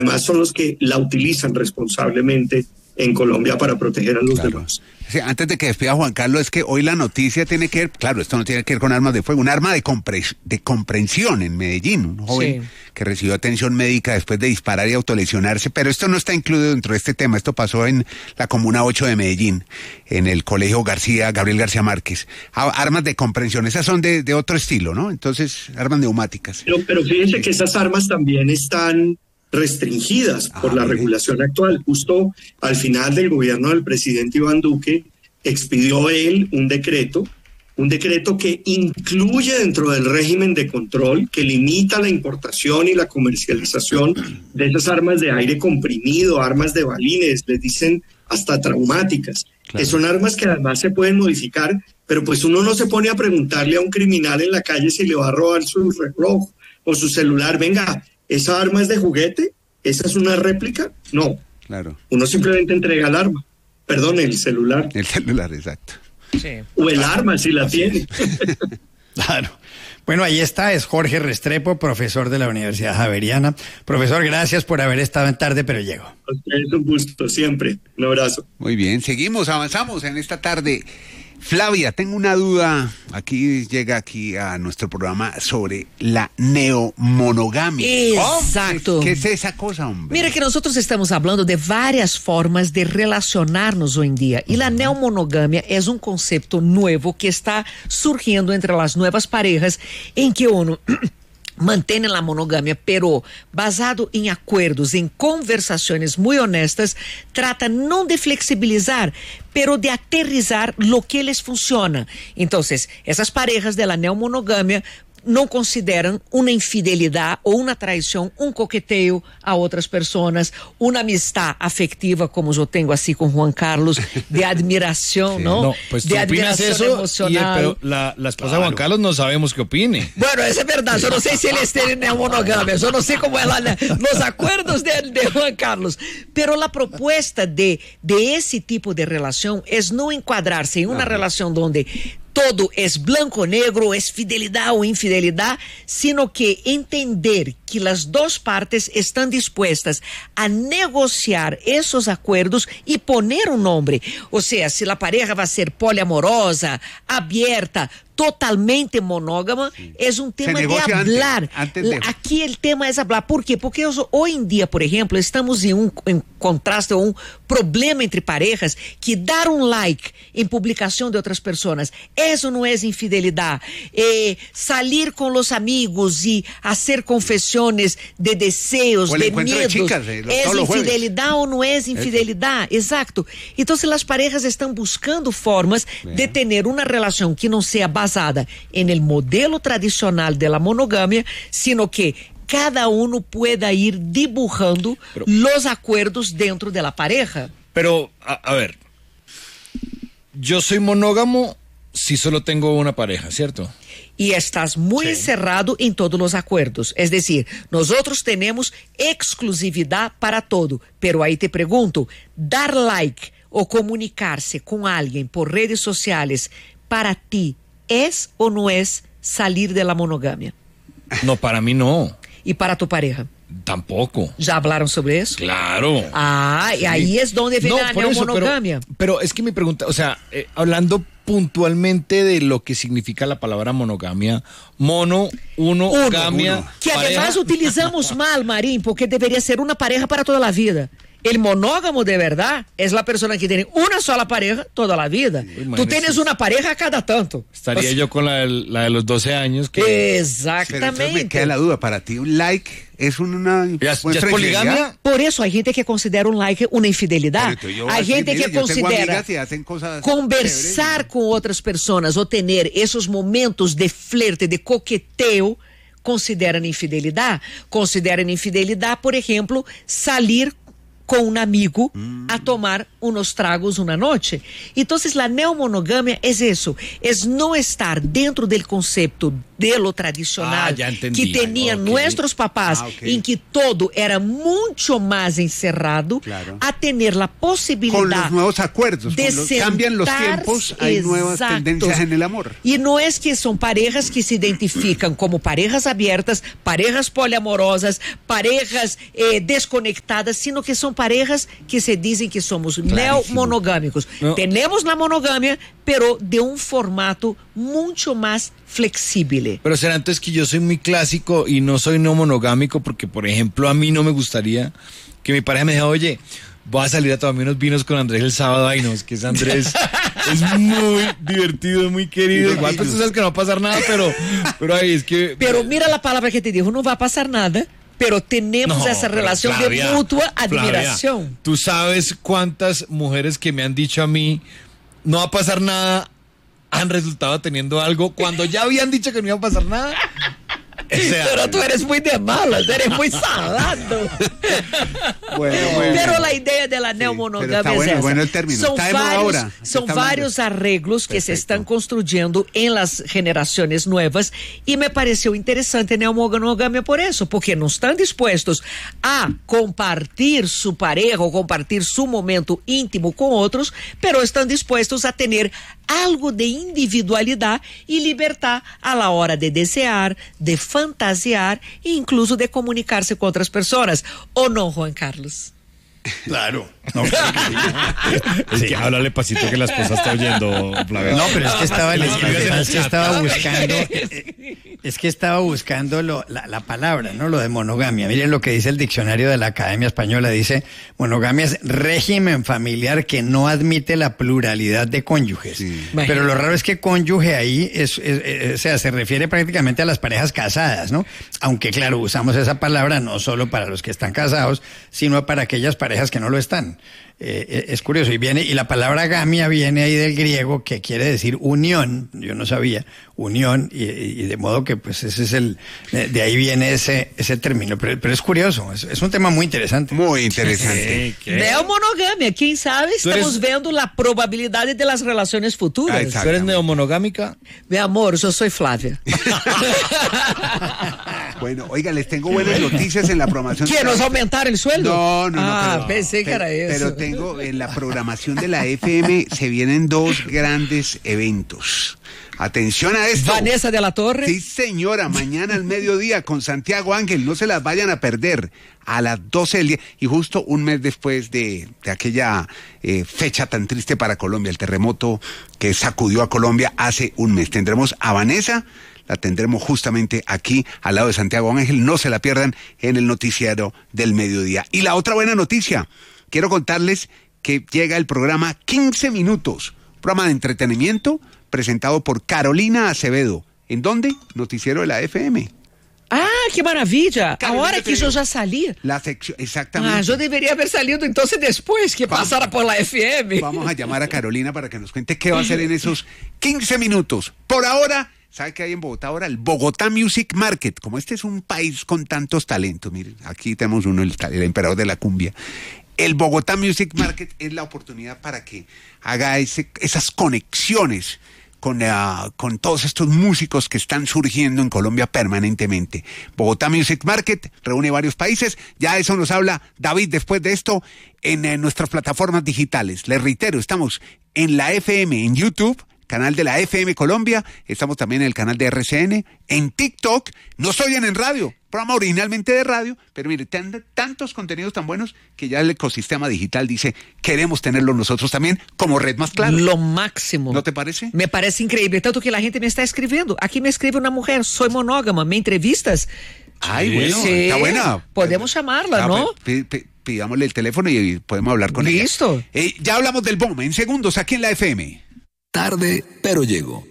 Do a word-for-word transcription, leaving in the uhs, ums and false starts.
además son los que la utilizan responsablemente en Colombia para proteger a los claro. demás. Sí, antes de que despida Juan Carlos, es que hoy la noticia tiene que ver, claro, esto no tiene que ver con armas de fuego, un arma de, compre- de comprensión en Medellín, un joven sí. que recibió atención médica después de disparar y autolesionarse, pero esto no está incluido dentro de este tema, esto pasó en la Comuna ocho de Medellín, en el Colegio García, Gabriel García Márquez. Ah, armas de comprensión, esas son de, de otro estilo, ¿no? Entonces, armas neumáticas. Pero, pero fíjense que esas armas también están restringidas por ah, la regulación actual. Justo al final del gobierno del presidente Iván Duque, expidió él un decreto, un decreto que incluye dentro del régimen de control, que limita la importación y la comercialización de esas armas de aire comprimido, armas de balines, les dicen hasta traumáticas, claro. que son armas que además se pueden modificar, pero pues uno no se pone a preguntarle a un criminal en la calle si le va a robar su reloj o su celular, venga, ¿esa arma es de juguete? ¿Esa es una réplica? No. Claro. Uno simplemente entrega el arma. Perdón, el celular. El celular, exacto. Sí. O el arma, si la tiene. Claro. Bueno, ahí está, es Jorge Restrepo, profesor de la Universidad Javeriana. Profesor, gracias por haber estado en Tarde, pero llego. Es un gusto, siempre. Un abrazo. Muy bien, seguimos, avanzamos en esta tarde. Flavia, tengo una duda, aquí llega aquí a nuestro programa sobre la neomonogamia. Exacto. ¿Qué, qué es esa cosa, hombre? Mira que nosotros estamos hablando de varias formas de relacionarnos hoy en día y la neomonogamia es un concepto nuevo que está surgiendo entre las nuevas parejas en que uno mantém la monogamia, pero basado em acordos, em conversações muito honestas, trata não de flexibilizar, pero de aterrizar lo que les funciona. Então, essas parejas de la neomonogamia não consideram uma infidelidade ou uma traição, um coqueteio a outras pessoas, uma amistad afectiva, como eu tenho assim com Juan Carlos, de admiração, sí. ¿no? No, pues de admiración eso, emocional. Y el, pero la, la esposa claro. de Juan Carlos no sabemos qué opine. Bueno, eso es verdad, yo no sé si él está en neomonogamia, yo no sé cómo es la, los acuerdos de, de Juan Carlos, pero la propuesta de, de ese tipo de relación es no encuadrarse en una ah. relación donde todo es blanco o negro, es fidelidad o infidelidad, sino que entender que las dos partes están dispuestas a negociar esos acuerdos y poner un nombre. O sea, si la pareja va a ser poliamorosa, abierta, totalmente monógama, sí. es un tema de hablar. Antes, antes de... Aquí el tema es hablar. ¿Por qué? Porque hoy en día, por ejemplo, estamos en un en contraste o un problema entre parejas que dar un like en publicación de otras personas, eso no es infidelidad. Eh, salir con los amigos y hacer confesiones de deseos, de miedos, de chicas, eh, ¿es infidelidad o no es infidelidad? Eso. Exacto. Entonces las parejas están buscando formas Bien. de tener una relación que no sea basada en el modelo tradicional de la monogamia, sino que cada uno pueda ir dibujando pero, los acuerdos dentro de la pareja. Pero, a, a ver, yo soy monógamo si solo tengo una pareja, ¿cierto? Y estás muy sí. encerrado en todos los acuerdos. Es decir, nosotros tenemos exclusividad para todo. Pero ahí te pregunto, dar like o comunicarse con alguien por redes sociales, para ti, ¿es o no es salir de la monogamia? No, para mí no. ¿Y para tu pareja? Tampoco. ¿Ya hablaron sobre eso? Claro. Ah, sí. Y ahí es donde viene no, la neomonogamia. Pero, pero es que mi pregunta, o sea, eh, hablando puntualmente de lo que significa la palabra monogamia, mono, uno, uno gamia. Uno. Que además pareja. Utilizamos mal, Marín, porque debería ser una pareja para toda la vida. El monógamo de verdad es la persona que tiene una sola pareja toda la vida. Uy, Tú tienes una pareja cada tanto. Estaría o sea, yo con la de, la de los doce años. Que... Exactamente. Me queda la duda, para ti un like es una... ¿Ya, ya es poligamia? Por eso hay gente que considera un like una infidelidad. Hay gente que considera conversar con otras personas o tener esos momentos de flerte, de coqueteo, consideran infidelidad. Consideran infidelidad, por ejemplo, salir con un amigo mm. a tomar unos tragos una noche. Entonces la neomonogamia es eso, es no estar dentro del concepto de lo tradicional ah, que tenían okay. nuestros papás, ah, okay. en que todo era mucho más encerrado, claro. a tener la posibilidad con los nuevos acuerdos, de los, cambian los tiempos, hay exactos. nuevas tendencias en el amor. Y no es que son parejas que se identifican como parejas abiertas, parejas poliamorosas, parejas eh, desconectadas, sino que son parejas que se dicen que somos neomonogámicos. No. Tenemos la monogamia, pero de un formato mucho más flexible. Pero será entonces que yo soy muy clásico y no soy no monogámico, porque por ejemplo a mí no me gustaría que mi pareja me diga, oye, voy a salir a tomarme unos vinos con Andrés el sábado. Ay no, es que ese Andrés es muy divertido, muy querido. Igual pues tú sabes que no va a pasar nada, pero, pero ahí es que... Pero mira la palabra que te dijo, no va a pasar nada. Pero tenemos no, esa relación Flavia, de mutua admiración. Flavia, tú sabes cuántas mujeres que me han dicho a mí, no va a pasar nada, han resultado teniendo algo cuando ya habían dicho que no iba a pasar nada. O sea, pero tú eres muy de malas, eres muy salado. Bueno, bueno. Pero la idea de la neomonogamia sí, es bueno, esa. Bueno el término. Son está varios, ahora. son varios arreglos que Perfecto. se están construyendo en las generaciones nuevas y me pareció interesante neomonogamia por eso, porque no están dispuestos a compartir su pareja o compartir su momento íntimo con otros, pero están dispuestos a tener algo de individualidad y libertad a la hora de desear, de fantasiar e incluso de comunicarse con otras personas. ¿O no, Juan Carlos? Claro. No, es sí. que háblale pasito que la esposa está oyendo, Flavia. No, pero es que estaba, es que estaba buscando, es que estaba buscando lo, la, la palabra, ¿no? Lo de monogamia. Miren lo que dice el diccionario de la Academia Española. Dice, monogamia es régimen familiar que no admite la pluralidad de cónyuges. Sí. Pero lo raro es que cónyuge ahí es, es, es, o sea, se refiere prácticamente a las parejas casadas, ¿no? Aunque claro, usamos esa palabra no solo para los que están casados, sino para aquellas parejas que no lo están. Eh, es curioso, y viene, y la palabra gamia viene ahí del griego, que quiere decir unión, yo no sabía, unión, y, y de modo que pues ese es el, de ahí viene ese, ese término, pero, pero es curioso, es, es un tema muy interesante. Muy interesante. Neomonogamia, quién sabe, estamos eres... viendo la probabilidad de las relaciones futuras. ¿Tú eres neomonogámica? Mi amor, yo soy Flavia. Bueno, oiga, les tengo buenas noticias en la programación. ¿Quieres aumentar el sueldo? No, no, no. Ah, pero, pensé que era eso. Pero tengo en la programación de la F M, se vienen dos grandes eventos. Atención a esto. Vanessa de la Torre. Sí, señora, mañana al mediodía con Santiago Ángel, no se las vayan a perder, a las doce del día, y justo un mes después de, de aquella eh, fecha tan triste para Colombia, el terremoto que sacudió a Colombia hace un mes. Tendremos a Vanessa, la tendremos justamente aquí al lado de Santiago Ángel, no se la pierdan en el noticiero del mediodía. Y la otra buena noticia, quiero contarles que llega el programa quince minutos, programa de entretenimiento presentado por Carolina Acevedo. ¿En dónde? Noticiero de la F M. Ah, qué maravilla. Carolina, ahora que yo ya salí. La sección, exactamente. Ah, yo debería haber salido entonces después que vamos, pasara por la F M. Vamos a llamar a Carolina para que nos cuente qué va a hacer en esos quince minutos. Por ahora, ¿sabe qué hay en Bogotá ahora? El Bogotá Music Market. Como este es un país con tantos talentos, miren, aquí tenemos uno, el, el emperador de la cumbia. El Bogotá Music Market es la oportunidad para que haga ese, esas conexiones con, uh, con todos estos músicos que están surgiendo en Colombia permanentemente. Bogotá Music Market reúne varios países, ya eso nos habla David después de esto en, en nuestras plataformas digitales. Les reitero, estamos en la F M, en YouTube, canal de la F M Colombia, estamos también en el canal de R C N, en TikTok, nos oyen en radio, programa originalmente de radio, pero mire, tan, tantos contenidos tan buenos que ya el ecosistema digital dice, queremos tenerlo nosotros también como red más clara. Lo máximo. ¿No te parece? Me parece increíble, tanto que la gente me está escribiendo. Aquí me escribe una mujer, soy monógama, me entrevistas. Ay, sí, bueno, sí, está buena. Podemos llamarla, ¿no? P- p- pidámosle el teléfono y podemos hablar con Listo. ella. Listo. Eh, ya hablamos del B O M en segundos aquí en la F M. Tarde, pero llego.